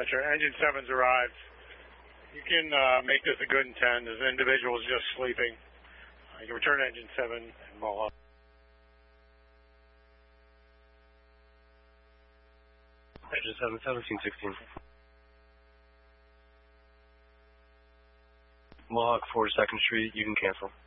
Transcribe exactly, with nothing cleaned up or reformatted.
Dispatcher, Engine seven's arrived. You can uh, make this a good ten. This individual is just sleeping. Uh, you can return to Engine seven and Mohawk. Engine seven, seventeen sixteen. Mohawk four, second Street, you can cancel.